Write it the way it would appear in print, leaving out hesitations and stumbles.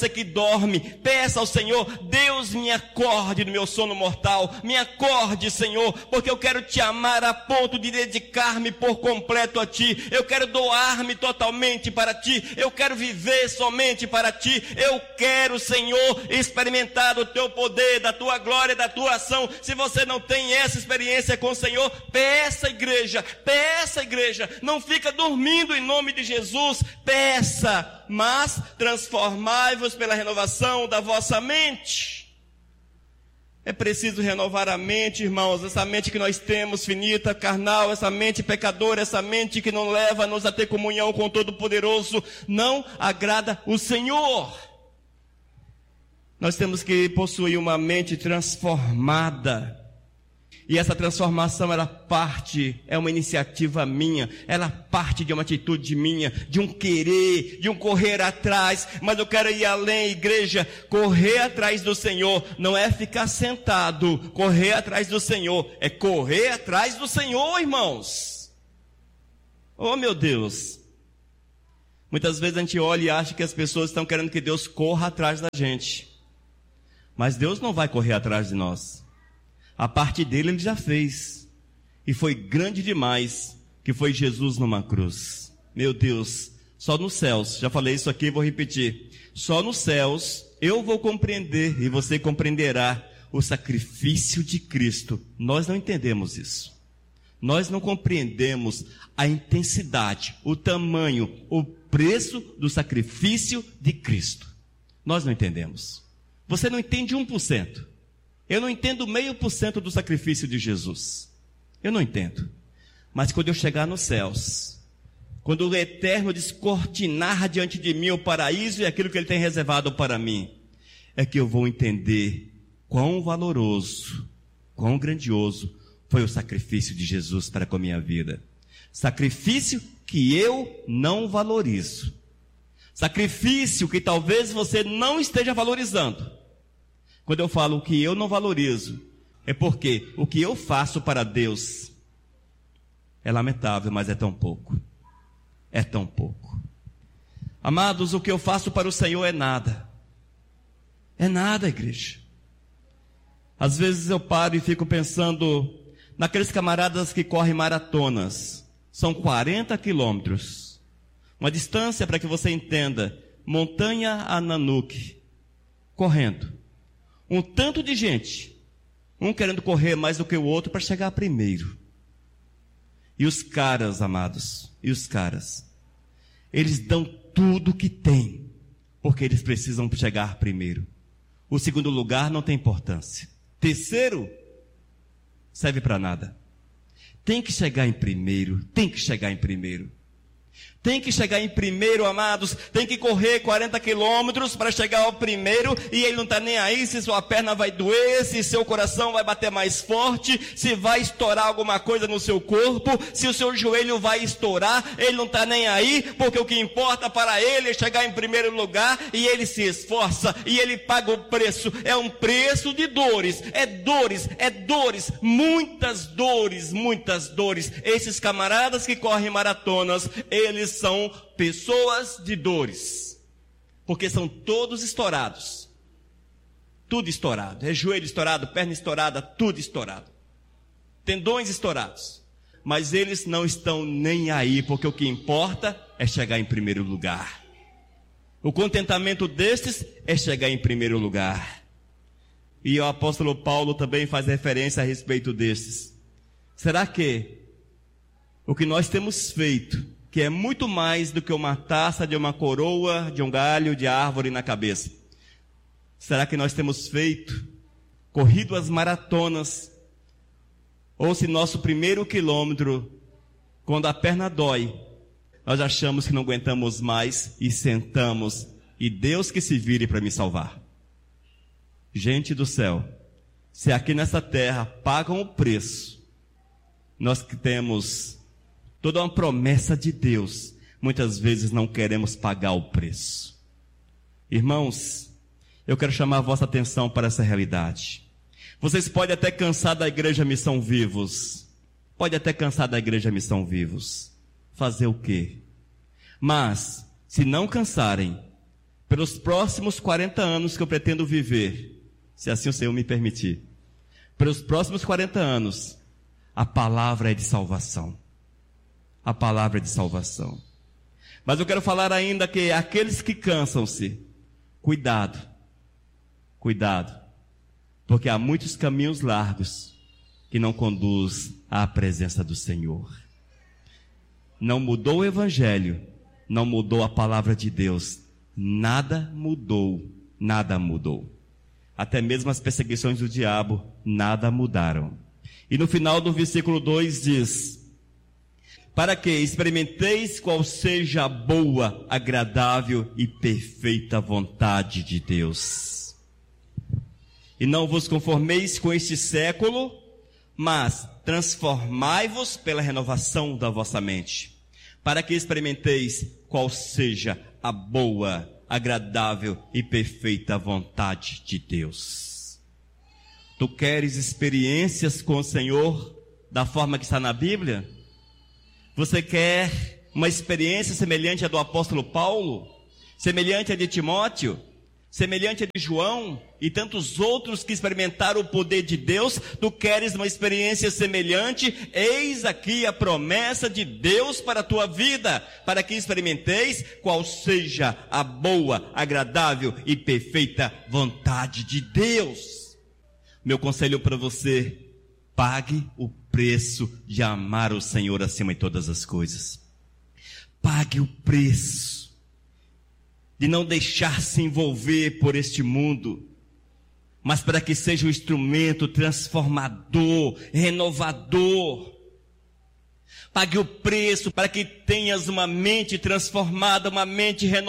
Você que dorme, peça ao Senhor: Deus, me acorde do meu sono mortal, me acorde, Senhor, porque eu quero te amar a ponto de dedicar-me por completo a ti, eu quero doar-me totalmente para ti, eu quero viver somente para ti, eu quero, Senhor, experimentar o teu poder, da tua glória, da tua ação. Se você não tem essa experiência com o Senhor, peça, igreja, não fica dormindo em nome de Jesus, peça, mas transformai-vos pela renovação da vossa mente. É preciso renovar a mente, irmãos, essa mente que nós temos, finita, carnal, essa mente pecadora, essa mente que não leva-nos a ter comunhão com o Todo-Poderoso, não agrada o Senhor. Nós temos que possuir uma mente transformada. E essa transformação, é uma iniciativa minha, ela parte de uma atitude minha, de um querer, de um correr atrás. Mas eu quero ir além, igreja. Correr atrás do Senhor não é ficar sentado. Correr atrás do Senhor é correr atrás do Senhor, irmãos. Oh, meu Deus. Muitas vezes a gente olha e acha que as pessoas estão querendo que Deus corra atrás da gente. Mas Deus não vai correr atrás de nós. A parte dele ele já fez. E foi grande demais, que foi Jesus numa cruz. Meu Deus, só nos céus, já falei isso aqui e vou repetir. Só nos céus eu vou compreender e você compreenderá o sacrifício de Cristo. Nós não entendemos isso. Nós não compreendemos a intensidade, o tamanho, o preço do sacrifício de Cristo. Nós não entendemos. Você não entende 1%. Eu não entendo 0,5% do sacrifício de Jesus. Eu não entendo. Mas quando eu chegar nos céus, quando o Eterno descortinar diante de mim o paraíso e aquilo que Ele tem reservado para mim, é que eu vou entender quão valoroso, quão grandioso foi o sacrifício de Jesus para com a minha vida. Sacrifício que eu não valorizo. Sacrifício que talvez você não esteja valorizando. Quando eu falo o que eu não valorizo, é porque o que eu faço para Deus é lamentável, mas é tão pouco. É tão pouco. Amados, o que eu faço para o Senhor é nada. É nada, igreja. Às vezes eu paro e fico pensando naqueles camaradas que correm maratonas. São 40 quilômetros. Uma distância, para que você entenda, montanha a Nanuque, correndo. Um tanto de gente, um querendo correr mais do que o outro para chegar primeiro. E os caras, amados, eles dão tudo que têm, porque eles precisam chegar primeiro. O segundo lugar não tem importância. Terceiro, serve para nada. Tem que chegar em primeiro, tem que chegar em primeiro. Tem que chegar em primeiro, amados. Tem que correr 40 quilômetros para chegar ao primeiro. E ele não está nem aí se sua perna vai doer, se seu coração vai bater mais forte, se vai estourar alguma coisa no seu corpo, se o seu joelho vai estourar. Ele não está nem aí, porque o que importa para ele é chegar em primeiro lugar. E ele se esforça e ele paga o preço. É um preço de dores. É dores, muitas dores. Esses camaradas que correm maratonas, eles são pessoas de dores, porque são todos estourados, tudo estourado, é joelho estourado, perna estourada, tudo estourado, tendões estourados, mas eles não estão nem aí, porque o que importa é chegar em primeiro lugar. O contentamento destes é chegar em primeiro lugar. E o apóstolo Paulo também faz referência a respeito destes. Será que o que nós temos feito, que é muito mais do que uma taça de uma coroa, de um galho de árvore na cabeça, será que nós temos feito, corrido as maratonas, ou se nosso primeiro quilômetro, quando a perna dói, nós achamos que não aguentamos mais e sentamos, e Deus que se vire para me salvar? Gente do céu, se aqui nessa terra pagam o preço, nós que temos toda uma promessa de Deus, muitas vezes não queremos pagar o preço. Irmãos, eu quero chamar a vossa atenção para essa realidade. Vocês podem até cansar da Igreja Missão Vivos. Fazer o quê? Mas, se não cansarem, pelos próximos 40 anos que eu pretendo viver, se assim o Senhor me permitir, pelos próximos 40 anos, a palavra é de salvação. A palavra é de salvação. Mas eu quero falar ainda que aqueles que cansam-se, cuidado, porque há muitos caminhos largos que não conduz à presença do Senhor. Não mudou o Evangelho, não mudou a palavra de Deus, nada mudou. Até mesmo as perseguições do diabo, nada mudaram. E no final do versículo 2 diz: para que experimenteis qual seja a boa, agradável e perfeita vontade de Deus. E não vos conformeis com este século, mas transformai-vos pela renovação da vossa mente, para que experimenteis qual seja a boa, agradável e perfeita vontade de Deus. Tu queres experiências com o Senhor da forma que está na Bíblia? Você quer uma experiência semelhante à do apóstolo Paulo? Semelhante à de Timóteo? Semelhante à de João? E tantos outros que experimentaram o poder de Deus? Tu queres uma experiência semelhante? Eis aqui a promessa de Deus para a tua vida, para que experimenteis qual seja a boa, agradável e perfeita vontade de Deus. Meu conselho para você: pague o preço de amar o Senhor acima de todas as coisas. Pague o preço de não deixar se envolver por este mundo, mas para que seja um instrumento transformador, renovador. Pague o preço para que tenhas uma mente transformada, uma mente renovada,